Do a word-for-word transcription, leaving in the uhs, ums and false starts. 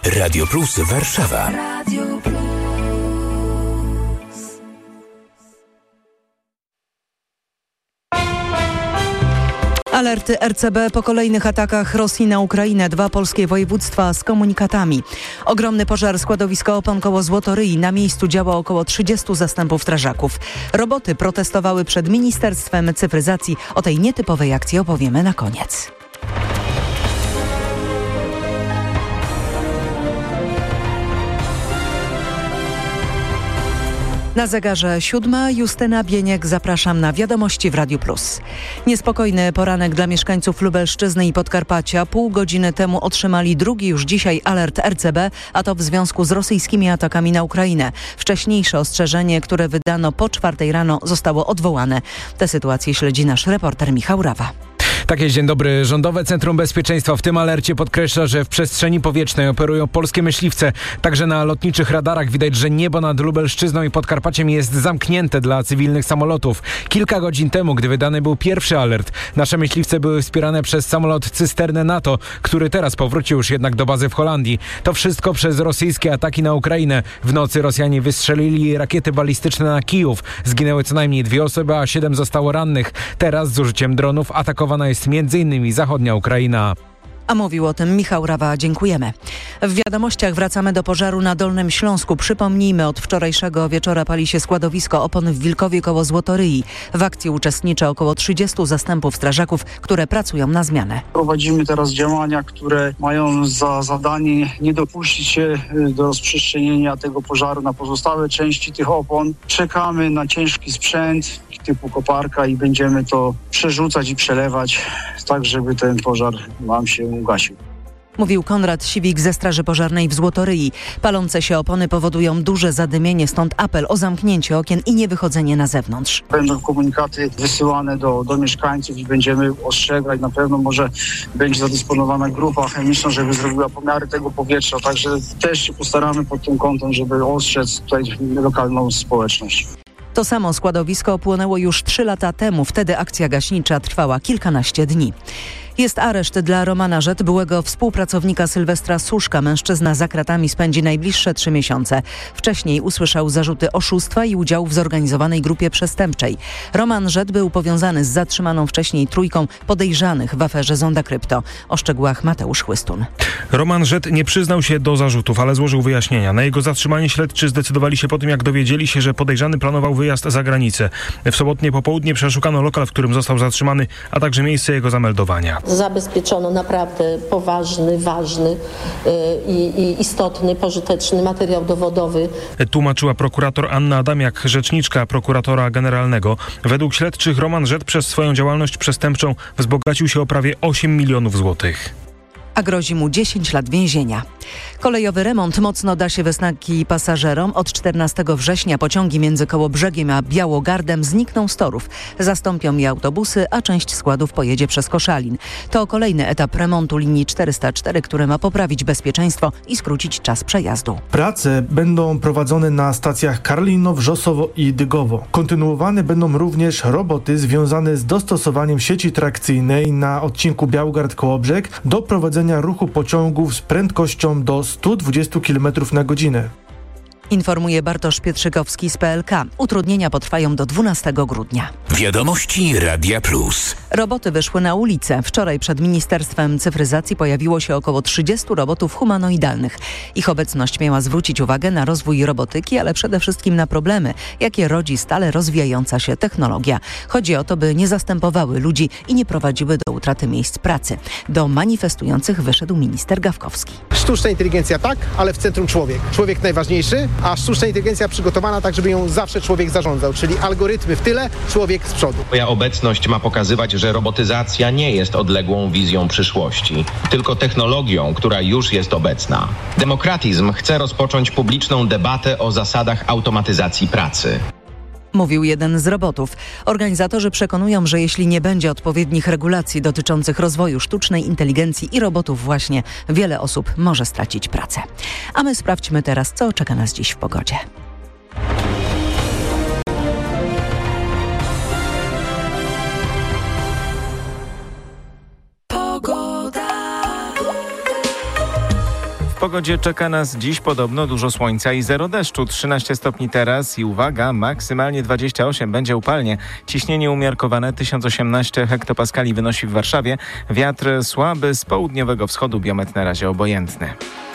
Radio Plus Warszawa. Radio Plus. Alerty R C B po kolejnych atakach Rosji na Ukrainę. Dwa polskie województwa z komunikatami. Ogromny pożar, składowisko opon koło Złotoryi. Na miejscu działa około trzydziestu zastępów strażaków. Roboty protestowały przed Ministerstwem Cyfryzacji. O tej nietypowej akcji opowiemy na koniec. Na zegarze siódma, Justyna Bieniek, zapraszam na wiadomości w Radiu Plus. Niespokojny poranek dla mieszkańców Lubelszczyzny i Podkarpacia. Pół godziny temu otrzymali drugi już dzisiaj alert R C B, a to w związku z rosyjskimi atakami na Ukrainę. Wcześniejsze ostrzeżenie, które wydano po czwartej rano, zostało odwołane. Tę sytuację śledzi nasz reporter Michał Rawa. Tak jest, dzień dobry. Rządowe Centrum Bezpieczeństwa w tym alercie podkreśla, że w przestrzeni powietrznej operują polskie myśliwce. Także na lotniczych radarach widać, że niebo nad Lubelszczyzną i Podkarpaciem jest zamknięte dla cywilnych samolotów. Kilka godzin temu, gdy wydany był pierwszy alert, nasze myśliwce były wspierane przez samolot cysternę NATO, który teraz powrócił już jednak do bazy w Holandii. To wszystko przez rosyjskie ataki na Ukrainę. W nocy Rosjanie wystrzelili rakiety balistyczne na Kijów. Zginęły co najmniej dwie osoby, a siedem zostało rannych. Teraz z użyciem dronów atakowana jest między innymi zachodnia Ukraina. A mówił o tym Michał Rawa. Dziękujemy. W wiadomościach wracamy do pożaru na Dolnym Śląsku. Przypomnijmy, od wczorajszego wieczora pali się składowisko opon w Wilkowie koło Złotoryi. W akcji uczestniczy około trzydziestu zastępów strażaków, które pracują na zmianę. Prowadzimy teraz działania, które mają za zadanie nie dopuścić się do rozprzestrzenienia tego pożaru na pozostałe części tych opon. Czekamy na ciężki sprzęt typu koparka i będziemy to przerzucać i przelewać, tak żeby ten pożar nam się ugasił. Mówił Konrad Siwik ze Straży Pożarnej w Złotoryi. Palące się opony powodują duże zadymienie, stąd apel o zamknięcie okien i niewychodzenie na zewnątrz. Będą komunikaty wysyłane do, do mieszkańców i będziemy ostrzegać. Na pewno może będzie zadysponowana grupa chemiczna, żeby zrobiła pomiary tego powietrza. Także też się postaramy pod tym kątem, żeby ostrzec tutaj lokalną społeczność. To samo składowisko opłonęło już trzy lata temu. Wtedy akcja gaśnicza trwała kilkanaście dni. Jest areszt dla Romana Rzet, byłego współpracownika Sylwestra Suszka. Mężczyzna za kratami spędzi najbliższe trzy miesiące. Wcześniej usłyszał zarzuty oszustwa i udziału w zorganizowanej grupie przestępczej. Roman Rzet był powiązany z zatrzymaną wcześniej trójką podejrzanych w aferze Zonda Krypto. O szczegółach Mateusz Chłystun. Roman Rzet nie przyznał się do zarzutów, ale złożył wyjaśnienia. Na jego zatrzymanie śledczy zdecydowali się po tym, jak dowiedzieli się, że podejrzany planował wyjazd za granicę. W sobotnie popołudnie przeszukano lokal, w którym został zatrzymany, a także miejsce jego zameldowania. Zabezpieczono naprawdę poważny, ważny yy, i istotny, pożyteczny materiał dowodowy. Tłumaczyła prokurator Anna Adamiak, rzeczniczka prokuratora generalnego. Według śledczych Roman Rzet przez swoją działalność przestępczą wzbogacił się o prawie osiem milionów złotych. A grozi mu dziesięć lat więzienia. Kolejowy remont mocno da się we znaki pasażerom. Od czternastego września pociągi między Kołobrzegiem a Białogardem znikną z torów. Zastąpią je autobusy, a część składów pojedzie przez Koszalin. To kolejny etap remontu linii czterysta cztery, który ma poprawić bezpieczeństwo i skrócić czas przejazdu. Prace będą prowadzone na stacjach Karlinow, Wrzosowo i Dygowo. Kontynuowane będą również roboty związane z dostosowaniem sieci trakcyjnej na odcinku Białogard-Kołobrzeg do prowadzenia ruchu pociągów z prędkością do stu dwudziestu kilometrów na godzinę. Informuje Bartosz Pietrzykowski z P L K. Utrudnienia potrwają do dwunastego grudnia. Wiadomości Radia Plus. Roboty wyszły na ulicę. Wczoraj przed Ministerstwem Cyfryzacji pojawiło się około trzydziestu robotów humanoidalnych. Ich obecność miała zwrócić uwagę na rozwój robotyki, ale przede wszystkim na problemy, jakie rodzi stale rozwijająca się technologia. Chodzi o to, by nie zastępowały ludzi i nie prowadziły do utraty miejsc pracy. Do manifestujących wyszedł minister Gawkowski. Sztuczna inteligencja tak, ale w centrum człowiek. Człowiek najważniejszy, a sztuczna inteligencja przygotowana tak, żeby ją zawsze człowiek zarządzał, czyli algorytmy w tyle, człowiek z przodu. Moja obecność ma pokazywać, że robotyzacja nie jest odległą wizją przyszłości, tylko technologią, która już jest obecna. Demokratyzm chce rozpocząć publiczną debatę o zasadach automatyzacji pracy. Mówił jeden z robotów. Organizatorzy przekonują, że jeśli nie będzie odpowiednich regulacji dotyczących rozwoju sztucznej inteligencji i robotów właśnie, wiele osób może stracić pracę. A my sprawdźmy teraz, co czeka nas dziś w pogodzie. pogodzie czeka nas dziś podobno dużo słońca i zero deszczu. trzynaście stopni teraz i uwaga, maksymalnie dwadzieścia osiem, będzie upalnie. Ciśnienie umiarkowane tysiąc osiemnaście hektopaskali wynosi w Warszawie. Wiatr słaby z południowego wschodu, biometr na razie obojętny.